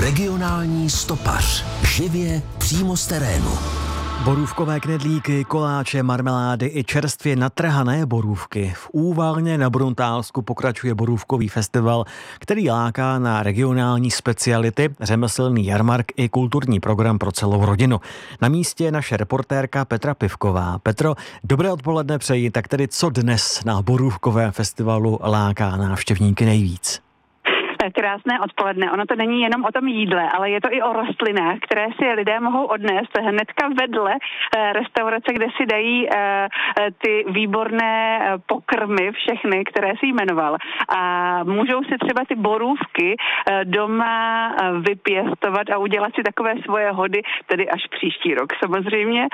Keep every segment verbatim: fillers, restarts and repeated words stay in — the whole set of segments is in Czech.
Regionální stopař. Živě přímo z terénu. Borůvkové knedlíky, koláče, marmelády i čerstvě natrhané borůvky. V Úvalně na Bruntálsku pokračuje borůvkový festival, který láká na regionální speciality, řemeslný jarmark i kulturní program pro celou rodinu. Na místě je naše reportérka Petra Pivková. Petro, dobré odpoledne přeji. Tak tedy co dnes na borůvkovém festivalu láká návštěvníky nejvíc? Krásné odpoledne. Ono to není jenom o tom jídle, ale je to i o rostlinách, které si lidé mohou odnést hnedka vedle restaurace, kde si dají ty výborné pokrmy, všechny, které si jmenoval. A můžou si třeba ty borůvky doma vypěstovat a udělat si takové svoje hody, tedy až příští rok samozřejmě,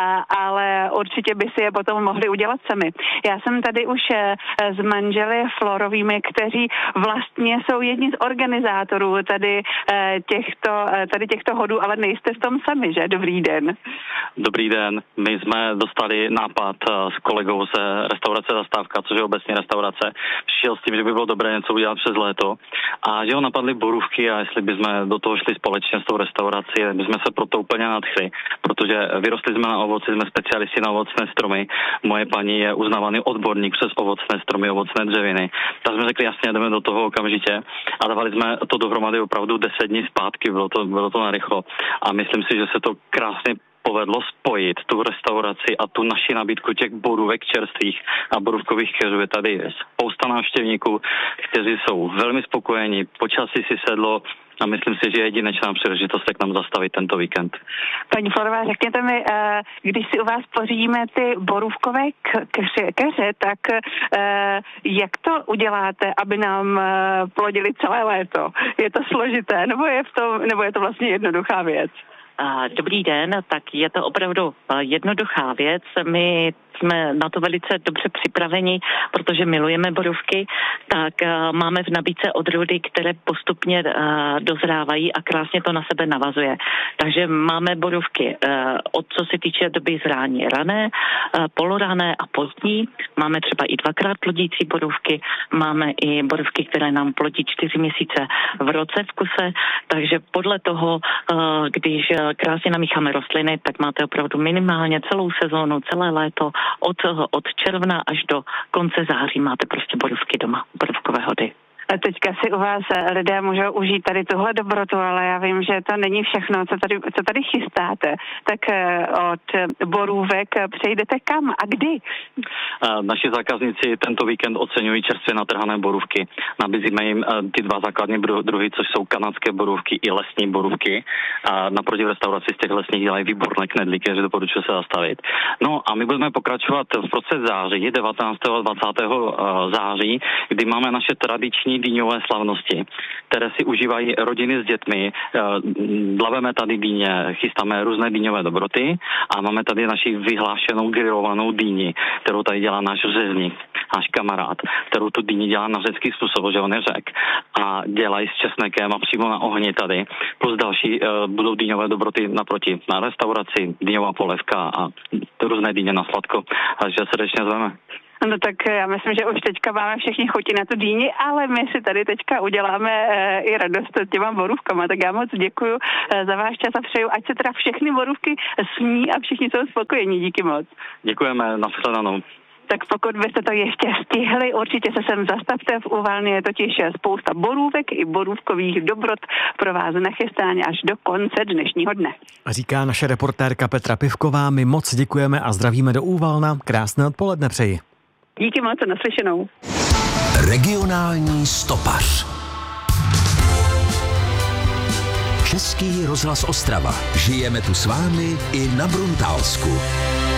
ale určitě by si je potom mohli udělat sami. Já jsem tady už s manželi Florovými, kteří vlastně jsou jedni z organizátorů tady těchto, tady těchto hodů, ale nejste v tom sami, že? Dobrý den. Dobrý den. My jsme dostali nápad s kolegou ze restaurace Zastávka, což je obecně restaurace. Přišel s tím, že by bylo dobré něco udělat přes léto a že ho napadly borůvky a jestli bychom do toho šli společně s tou restaurací, my jsme se proto úplně nadchli, protože vyrostli jsme na ovoci, jsme specialisti na ovocné stromy. Moje paní je uznávaný odborník přes ovocné stromy, ovocné dřeviny. Tak jsme řekli, jasně, jdeme do toho okamžitě. A dávali jsme to dohromady opravdu deset dní zpátky, bylo to, bylo to narychlo. A myslím si, že se to krásně povedlo spojit tu restauraci a tu naši nabídku těch borůvek čerstvých a borůvkových keřů. Je tady spousta návštěvníků, kteří jsou velmi spokojení, počasí si sedlo a myslím si, že je jedinečná příležitost, jak nám zastavit tento víkend. Paní Florová, řekněte mi, když si u vás pořídíme ty borůvkové keře, keře tak jak to uděláte, aby nám plodili celé léto? Je to složité, nebo je, v tom, nebo je to vlastně jednoduchá věc? Dobrý den, tak je to opravdu jednoduchá věc. My jsme na to velice dobře připraveni, protože milujeme borůvky, tak máme v nabídce odrůdy, které postupně dozrávají a krásně to na sebe navazuje. Takže máme borůvky, od co se týče doby zrání, rané, polorané a pozdní. Máme třeba i dvakrát plodící borůvky, máme i borůvky, které nám plodí čtyři měsíce v roce v kuse, takže podle toho, když krásně namícháme rostliny, tak máte opravdu minimálně celou sezónu, celé léto, od, od června až do konce září máte prostě borůvky doma, borůvkové hody. A teďka si u vás lidé můžou užít tady tuhle dobrotu, ale já vím, že to není všechno, co tady, co tady chystáte. Tak od borůvek přejdete kam a kdy? Naši zákazníci tento víkend oceňují čerstvě natrhané borůvky. Nabízíme jim ty dva základní druhy, což jsou kanadské borůvky i lesní borůvky. A naproti v restauraci z těch lesních dělají výborné knedlíky, že doporučuji se zastavit. No a my budeme pokračovat v proces září, devatenáctého a dvacátého září, kdy máme naše tradiční dýňové slavnosti, které si užívají rodiny s dětmi. Laveme tady dýně, chystáme různé dýňové dobroty a máme tady naši vyhlášenou grillovanou dýni, kterou tady dělá náš řezník, náš kamarád, kterou tu dýni dělá na řecký způsob, že on je Řek, a dělají s česnekem a přímo na ohni tady. Plus další uh, budou dýňové dobroty naproti na restauraci, dýňová polévka a různé dýně na sladko. Takže srdečně zveme. No tak já myslím, že už teďka máme všichni chuti na tu dýni, ale my si tady teďka uděláme e, i radost těma borůvkama. Tak já moc děkuju e, za váš čas a přeju, ať se teda všechny borůvky sní a všichni jsou spokojení. Díky moc. Děkujeme, nashledanou. Tak pokud byste to ještě stihli, určitě se sem zastavte. V Úvalně je totiž spousta borůvek i borůvkových dobrot pro vás nachystány až do konce dnešního dne. Říká naše reportérka Petra Pivková. My moc děkujeme a zdravíme do Úvalna. Krásné odpoledne přeji. Díky moc, naslyšenou. Regionální stopař. Český rozhlas Ostrava. Žijeme tu s vámi i na Bruntálsku.